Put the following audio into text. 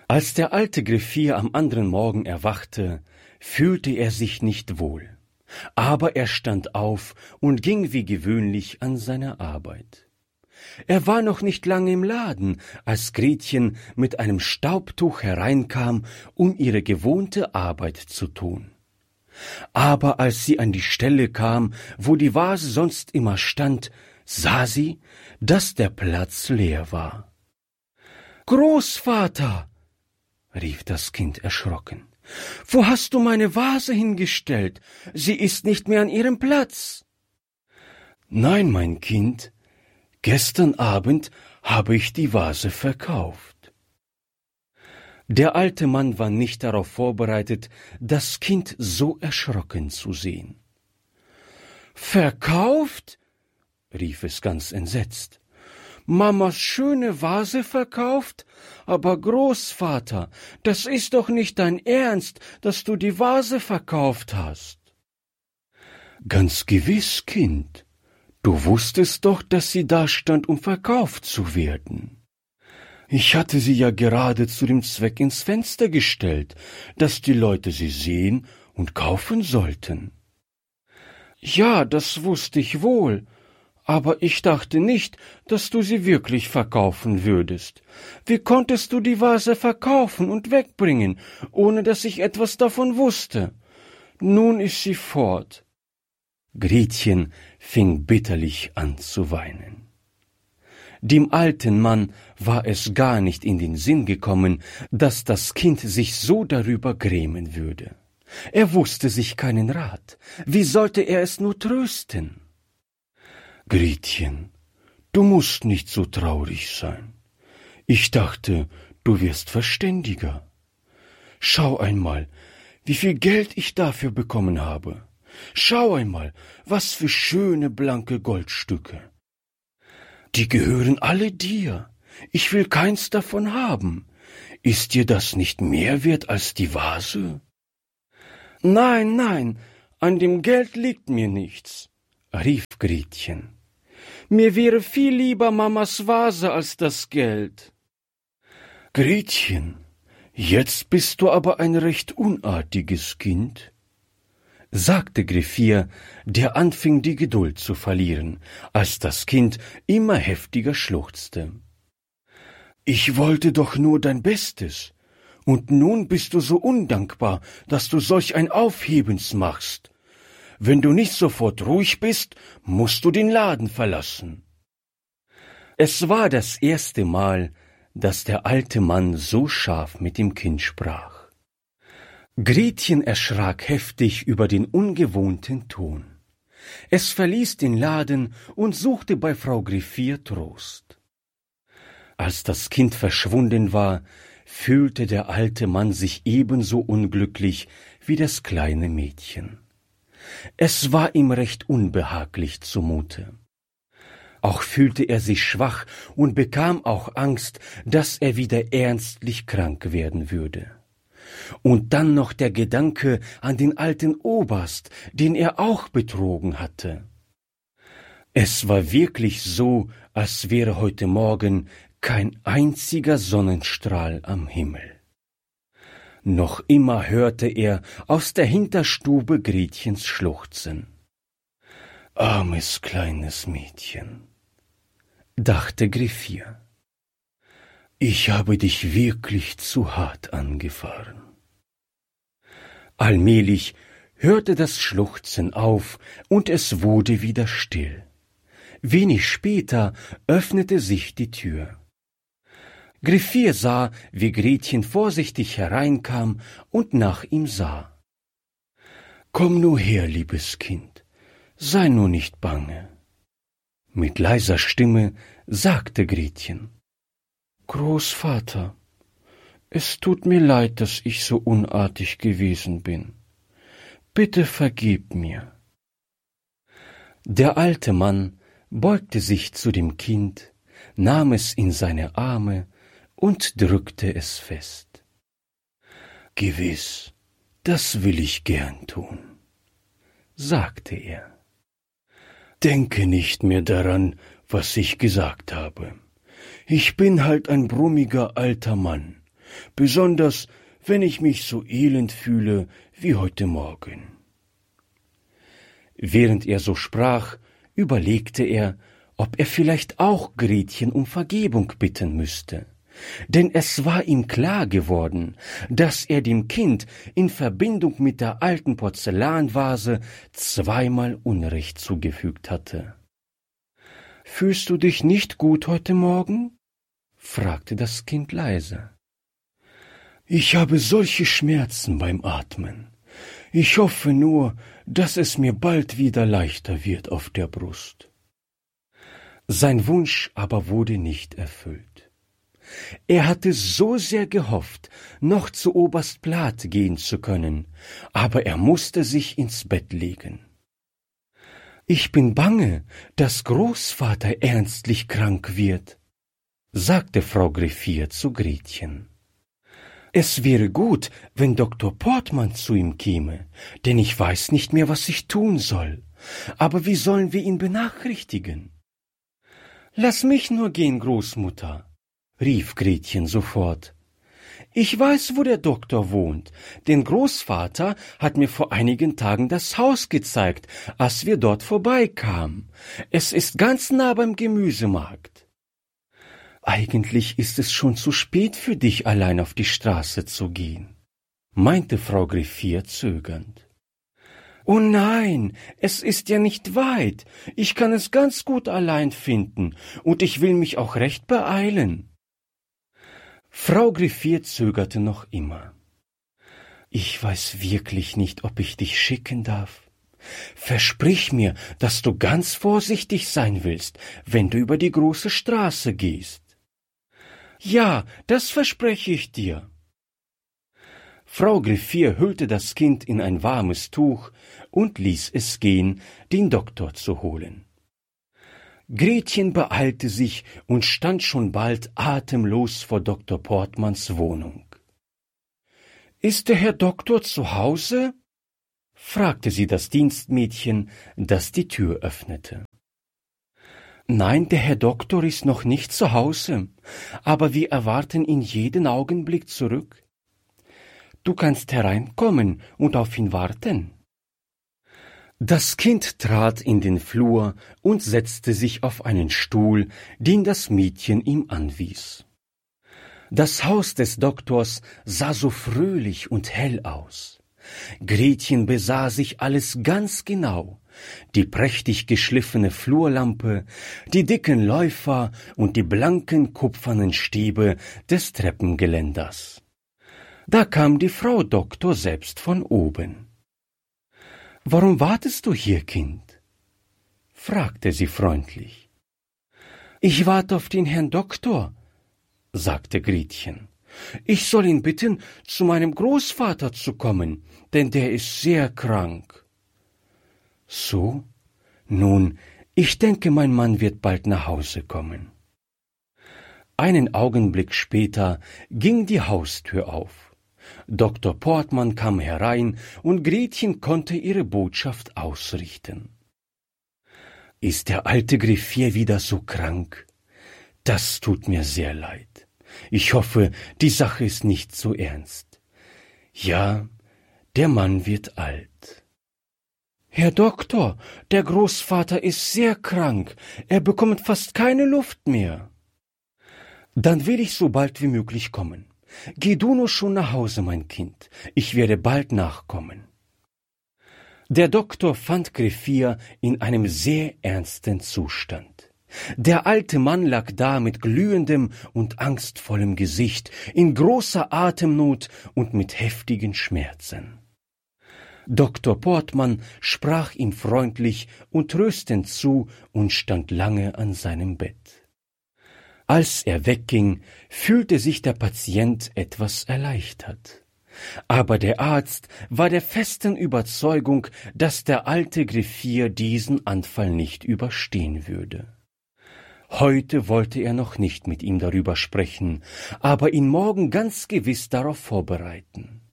Als der alte Griffier am anderen Morgen erwachte, fühlte er sich nicht wohl. Aber er stand auf und ging wie gewöhnlich an seine Arbeit. Er war noch nicht lange im Laden, als Gretchen mit einem Staubtuch hereinkam, um ihre gewohnte Arbeit zu tun. Aber als sie an die Stelle kam, wo die Vase sonst immer stand, sah sie, dass der Platz leer war. »Großvater«, rief das Kind erschrocken, »wo hast du meine Vase hingestellt? Sie ist nicht mehr an ihrem Platz.« »Nein, mein Kind, gestern Abend habe ich die Vase verkauft.« Der alte Mann war nicht darauf vorbereitet, das Kind so erschrocken zu sehen. »Verkauft?« rief es ganz entsetzt. »Mamas schöne Vase verkauft? Aber Großvater, das ist doch nicht dein Ernst, dass du die Vase verkauft hast.« »Ganz gewiss, Kind. Du wusstest doch, dass sie da stand, um verkauft zu werden. Ich hatte sie ja gerade zu dem Zweck ins Fenster gestellt, dass die Leute sie sehen und kaufen sollten.« »Ja, das wusste ich wohl. Aber ich dachte nicht, dass du sie wirklich verkaufen würdest. Wie konntest du die Vase verkaufen und wegbringen, ohne dass ich etwas davon wusste? Nun ist sie fort.« Gretchen fing bitterlich an zu weinen. Dem alten Mann war es gar nicht in den Sinn gekommen, dass das Kind sich so darüber grämen würde. Er wusste sich keinen Rat. Wie sollte er es nur trösten? »Gretchen, du musst nicht so traurig sein. Ich dachte, du wirst verständiger. Schau einmal, wie viel Geld ich dafür bekommen habe. Schau einmal, was für schöne blanke Goldstücke. Die gehören alle dir. Ich will keins davon haben. Ist dir das nicht mehr wert als die Vase?« »Nein, nein, an dem Geld liegt mir nichts«, rief Gretchen. »Mir wäre viel lieber Mamas Vase als das Geld.« »Gretchen, jetzt bist du aber ein recht unartiges Kind«, sagte Griffier, der anfing, die Geduld zu verlieren, als das Kind immer heftiger schluchzte. »Ich wollte doch nur dein Bestes, und nun bist du so undankbar, dass du solch ein Aufhebens machst. Wenn du nicht sofort ruhig bist, musst du den Laden verlassen.« Es war das erste Mal, dass der alte Mann so scharf mit dem Kind sprach. Gretchen erschrak heftig über den ungewohnten Ton. Es verließ den Laden und suchte bei Frau Griffier Trost. Als das Kind verschwunden war, fühlte der alte Mann sich ebenso unglücklich wie das kleine Mädchen. Es war ihm recht unbehaglich zumute. Auch fühlte er sich schwach und bekam auch Angst, dass er wieder ernstlich krank werden würde. Und dann noch der Gedanke an den alten Oberst, den er auch betrogen hatte. Es war wirklich so, als wäre heute Morgen kein einziger Sonnenstrahl am Himmel. Noch immer hörte er aus der Hinterstube Gretchens schluchzen. »Armes kleines Mädchen«, dachte Griffier. »Ich habe dich wirklich zu hart angefahren.« Allmählich hörte das Schluchzen auf und es wurde wieder still. Wenig später öffnete sich die Tür. Griffier sah, wie Gretchen vorsichtig hereinkam und nach ihm sah. »Komm nur her, liebes Kind, sei nur nicht bange.« Mit leiser Stimme sagte Gretchen. »Großvater, es tut mir leid, dass ich so unartig gewesen bin. Bitte vergib mir.« Der alte Mann beugte sich zu dem Kind, nahm es in seine Arme und drückte es fest. »Gewiss, das will ich gern tun«, sagte er. »Denke nicht mehr daran, was ich gesagt habe. Ich bin halt ein brummiger alter Mann, besonders wenn ich mich so elend fühle wie heute Morgen. Während er so sprach, überlegte er, ob er vielleicht auch Gretchen um Vergebung bitten müsste. Denn es war ihm klar geworden, dass er dem Kind in Verbindung mit der alten Porzellanvase zweimal Unrecht zugefügt hatte. »Fühlst du dich nicht gut heute Morgen?« fragte das Kind leise. »Ich habe solche Schmerzen beim Atmen. Ich hoffe nur, dass es mir bald wieder leichter wird auf der Brust.« Sein Wunsch aber wurde nicht erfüllt. Er hatte so sehr gehofft, noch zu Oberst Plath gehen zu können, aber er musste sich ins Bett legen. »Ich bin bange, dass Großvater ernstlich krank wird«, sagte Frau Greffier zu Gretchen. »Es wäre gut, wenn Dr. Portmann zu ihm käme, denn ich weiß nicht mehr, was ich tun soll. Aber wie sollen wir ihn benachrichtigen?« »Lass mich nur gehen, Großmutter«, rief Gretchen sofort. »Ich weiß, wo der Doktor wohnt, denn Großvater hat mir vor einigen Tagen das Haus gezeigt, als wir dort vorbeikamen. Es ist ganz nah beim Gemüsemarkt.« »Eigentlich ist es schon zu spät für dich, allein auf die Straße zu gehen«, meinte Frau Greffier zögernd. »Oh nein, es ist ja nicht weit. Ich kann es ganz gut allein finden, und ich will mich auch recht beeilen.« Frau Greffier zögerte noch immer. »Ich weiß wirklich nicht, ob ich dich schicken darf. Versprich mir, dass du ganz vorsichtig sein willst, wenn du über die große Straße gehst.« »Ja, das verspreche ich dir.« Frau Greffier hüllte das Kind in ein warmes Tuch und ließ es gehen, den Doktor zu holen. Gretchen beeilte sich und stand schon bald atemlos vor Dr. Portmanns Wohnung. »Ist der Herr Doktor zu Hause?« fragte sie das Dienstmädchen, das die Tür öffnete. »Nein, der Herr Doktor ist noch nicht zu Hause, aber wir erwarten ihn jeden Augenblick zurück. Du kannst hereinkommen und auf ihn warten.« Das Kind trat in den Flur und setzte sich auf einen Stuhl, den das Mädchen ihm anwies. Das Haus des Doktors sah so fröhlich und hell aus. Gretchen besah sich alles ganz genau: die prächtig geschliffene Flurlampe, die dicken Läufer und die blanken kupfernen Stäbe des Treppengeländers. Da kam die Frau Doktor selbst von oben. »Warum wartest du hier, Kind?« fragte sie freundlich. »Ich warte auf den Herrn Doktor«, sagte Gretchen. »Ich soll ihn bitten, zu meinem Großvater zu kommen, denn der ist sehr krank.« »So? Nun, ich denke, mein Mann wird bald nach Hause kommen.« Einen Augenblick später ging die Haustür auf. Dr. Portmann kam herein, und Gretchen konnte ihre Botschaft ausrichten. »Ist der alte Greffier wieder so krank? Das tut mir sehr leid. Ich hoffe, die Sache ist nicht so ernst. Ja, der Mann wird alt.« »Herr Doktor, der Großvater ist sehr krank. Er bekommt fast keine Luft mehr.« »Dann will ich so bald wie möglich kommen. Geh du nur schon nach Hause, mein Kind. Ich werde bald nachkommen.« Der Doktor fand Greffier in einem sehr ernsten Zustand. Der alte Mann lag da mit glühendem und angstvollem Gesicht, in großer Atemnot und mit heftigen Schmerzen. Dr. Portmann sprach ihm freundlich und tröstend zu und stand lange an seinem Bett. Als er wegging, fühlte sich der Patient etwas erleichtert. Aber der Arzt war der festen Überzeugung, dass der alte Greffier diesen Anfall nicht überstehen würde. Heute wollte er noch nicht mit ihm darüber sprechen, aber ihn morgen ganz gewiss darauf vorbereiten.